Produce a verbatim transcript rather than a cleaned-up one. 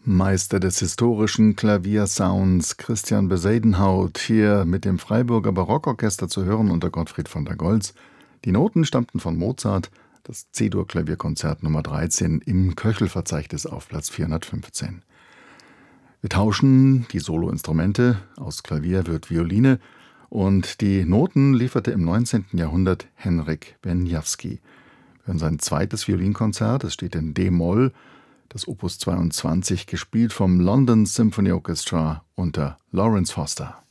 Meister des historischen Klaviersounds Christian Besadenhout, hier mit dem Freiburger Barockorchester zu hören unter Gottfried von der Goltz. Die Noten stammten von Mozart, das C-Dur-Klavierkonzert Nummer dreizehn im Köchelverzeichnis auf Platz vierhundertfünfzehn. Wir tauschen die Soloinstrumente, aus Klavier wird Violine, und die Noten lieferte im neunzehnten Jahrhundert Henryk Wieniawski. Wir hören sein zweites Violinkonzert, es steht in D-Moll, das Opus zweiundzwanzig, gespielt vom London Symphony Orchestra unter Lawrence Foster.